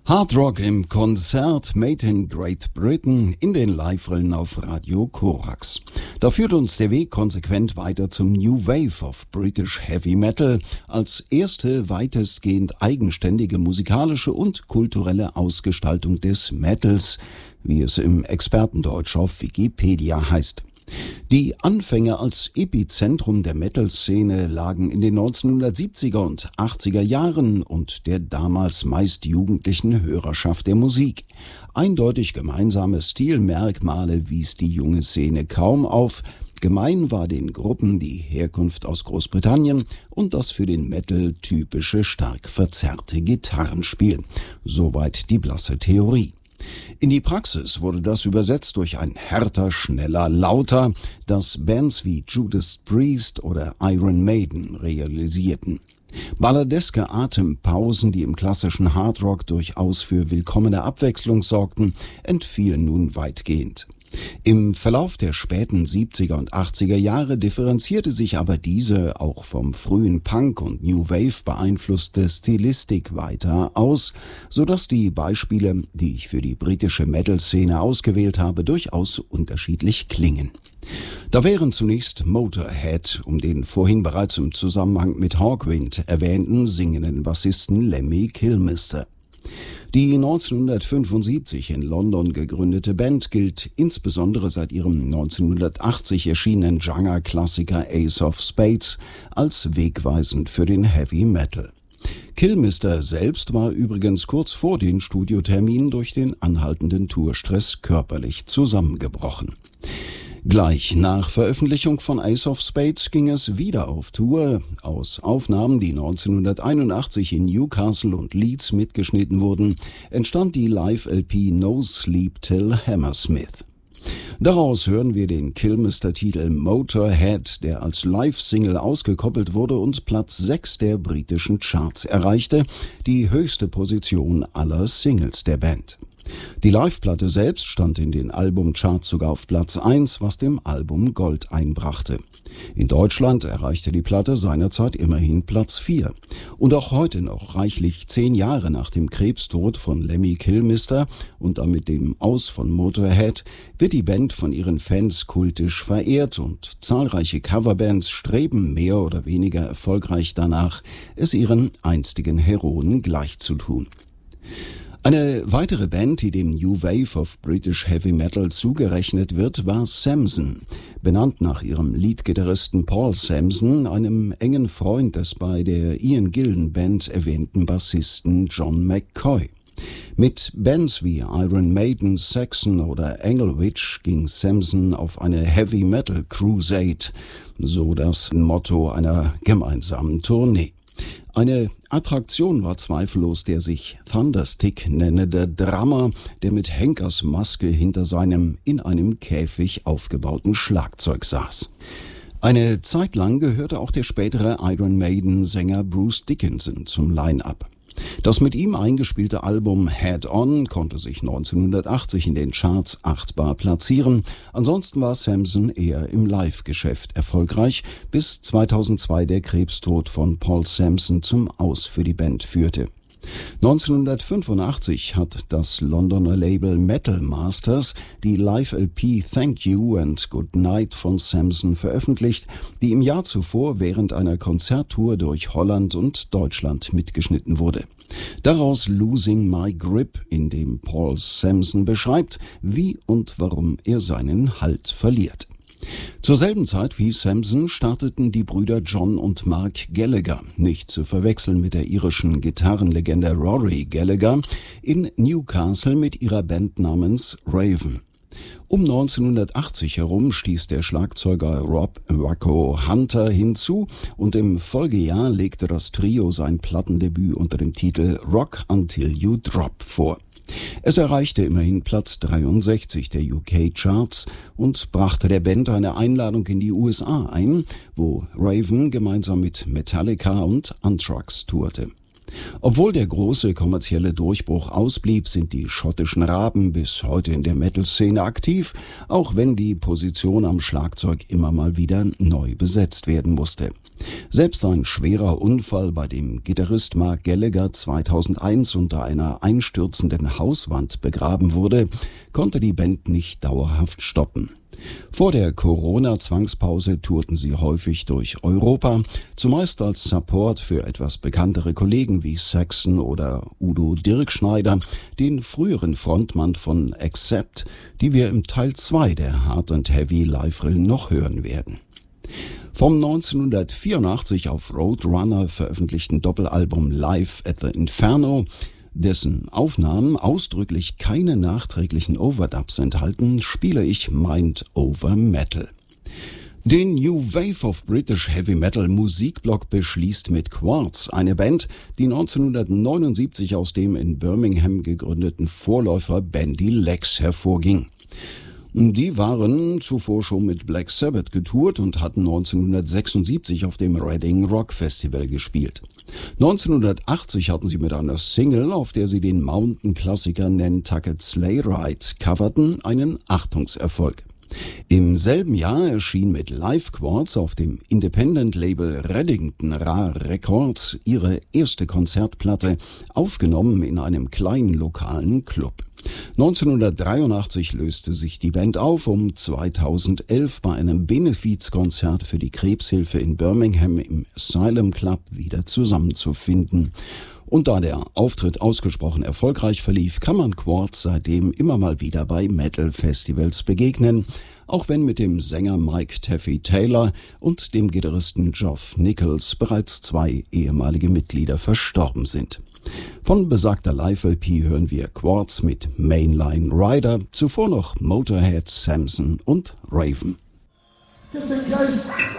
Hard Rock im Konzert Made in Great Britain in den Live-Rillen auf Radio Korax. Da führt uns der Weg konsequent weiter zum New Wave of British Heavy Metal als erste weitestgehend eigenständige musikalische und kulturelle Ausgestaltung des Metals, wie es im Expertendeutsch auf Wikipedia heißt. Die Anfänge als Epizentrum der Metal-Szene lagen in den 1970er und 80er Jahren und der damals meist jugendlichen Hörerschaft der Musik. Eindeutig gemeinsame Stilmerkmale wies die junge Szene kaum auf. Gemein war den Gruppen die Herkunft aus Großbritannien und das für den Metal typische stark verzerrte Gitarrenspiel. Soweit die blasse Theorie. In die Praxis wurde das übersetzt durch ein härter, schneller, lauter, das Bands wie Judas Priest oder Iron Maiden realisierten. Balladeske Atempausen, die im klassischen Hardrock durchaus für willkommene Abwechslung sorgten, entfielen nun weitgehend. Im Verlauf der späten 70er und 80er Jahre differenzierte sich aber diese auch vom frühen Punk und New Wave beeinflusste Stilistik weiter aus, sodass die Beispiele, die ich für die britische Metal-Szene ausgewählt habe, durchaus unterschiedlich klingen. Da wären zunächst Motorhead, um den vorhin bereits im Zusammenhang mit Hawkwind erwähnten singenden Bassisten Lemmy Kilmister. Die 1975 in London gegründete Band gilt insbesondere seit ihrem 1980 erschienenen Genre-Klassiker Ace of Spades als wegweisend für den Heavy Metal. Kilmister selbst war übrigens kurz vor den Studioterminen durch den anhaltenden Tourstress körperlich zusammengebrochen. Gleich nach Veröffentlichung von Ace of Spades ging es wieder auf Tour. Aus Aufnahmen, die 1981 in Newcastle und Leeds mitgeschnitten wurden, entstand die Live-LP No Sleep Till Hammersmith. Daraus hören wir den Kilmister-Titel Motorhead, der als Live-Single ausgekoppelt wurde und Platz 6 der britischen Charts erreichte, die höchste Position aller Singles der Band. Die Live-Platte selbst stand in den Albumcharts sogar auf Platz 1, was dem Album Gold einbrachte. In Deutschland erreichte die Platte seinerzeit immerhin Platz 4. Und auch heute noch, reichlich 10 Jahre nach dem Krebstod von Lemmy Kilmister und damit dem Aus von Motorhead, wird die Band von ihren Fans kultisch verehrt und zahlreiche Coverbands streben mehr oder weniger erfolgreich danach, es ihren einstigen Heroen gleichzutun. Eine weitere Band, die dem New Wave of British Heavy Metal zugerechnet wird, war Samson, benannt nach ihrem Leadgitarristen Paul Samson, einem engen Freund des bei der Ian Gillan Band erwähnten Bassisten John McCoy. Mit Bands wie Iron Maiden, Saxon oder Engelwitch ging Samson auf eine Heavy Metal Crusade, so das Motto einer gemeinsamen Tournee. Eine Attraktion war zweifellos der sich Thunderstick nennende Drummer, der mit Henkersmaske hinter seinem in einem Käfig aufgebauten Schlagzeug saß. Eine Zeit lang gehörte auch der spätere Iron Maiden-Sänger Bruce Dickinson zum Line-Up. Das mit ihm eingespielte Album Head On konnte sich 1980 in den Charts achtbar platzieren. Ansonsten war Samson eher im Live-Geschäft erfolgreich, bis 2002 der Krebstod von Paul Samson zum Aus für die Band führte. 1985 hat das Londoner Label Metal Masters die Live-LP Thank You and Good Night von Samson veröffentlicht, die im Jahr zuvor während einer Konzerttour durch Holland und Deutschland mitgeschnitten wurde. Daraus Losing My Grip, in dem Paul Samson beschreibt, wie und warum er seinen Halt verliert. Zur selben Zeit wie Samson starteten die Brüder John und Mark Gallagher, nicht zu verwechseln mit der irischen Gitarrenlegende Rory Gallagher, in Newcastle mit ihrer Band namens Raven. Um 1980 herum stieß der Schlagzeuger Rob Wacko Hunter hinzu und im Folgejahr legte das Trio sein Plattendebüt unter dem Titel Rock Until You Drop vor. Es erreichte immerhin Platz 63 der UK-Charts und brachte der Band eine Einladung in die USA ein, wo Raven gemeinsam mit Metallica und Anthrax tourte. Obwohl der große kommerzielle Durchbruch ausblieb, sind die schottischen Raben bis heute in der Metal-Szene aktiv, auch wenn die Position am Schlagzeug immer mal wieder neu besetzt werden musste. Selbst ein schwerer Unfall, bei dem Gitarrist Mark Gallagher 2001 unter einer einstürzenden Hauswand begraben wurde, konnte die Band nicht dauerhaft stoppen. Vor der Corona-Zwangspause tourten sie häufig durch Europa, zumeist als Support für etwas bekanntere Kollegen wie Saxon oder Udo Dirkschneider, den früheren Frontmann von Accept, die wir im Teil 2 der Hard and Heavy Live-Rillen noch hören werden. Vom 1984 auf Roadrunner veröffentlichten Doppelalbum Live at the Inferno, dessen Aufnahmen ausdrücklich keine nachträglichen Overdubs enthalten, spiele ich Mind Over Metal. Den New Wave of British Heavy Metal Musikblock beschließt mit Quartz, eine Band, die 1979 aus dem in Birmingham gegründeten Vorläufer Bandy Legs hervorging. Die waren zuvor schon mit Black Sabbath getourt und hatten 1976 auf dem Reading Rock Festival gespielt. 1980 hatten sie mit einer Single, auf der sie den Mountain-Klassiker Nantucket Sleigh Ride coverten, einen Achtungserfolg. Im selben Jahr erschien mit Live Quartz auf dem Independent-Label Reddington Ra Records ihre erste Konzertplatte, aufgenommen in einem kleinen lokalen Club. 1983 löste sich die Band auf, um 2011 bei einem Benefizkonzert für die Krebshilfe in Birmingham im Asylum Club wieder zusammenzufinden. Und da der Auftritt ausgesprochen erfolgreich verlief, kann man Quartz seitdem immer mal wieder bei Metal-Festivals begegnen, auch wenn mit dem Sänger Mike Taffy Taylor und dem Gitarristen Geoff Nichols bereits 2 ehemalige Mitglieder verstorben sind. Von besagter Live-LP hören wir Quartz mit Mainline Rider, zuvor noch Motorhead, Samson und Raven. Just in case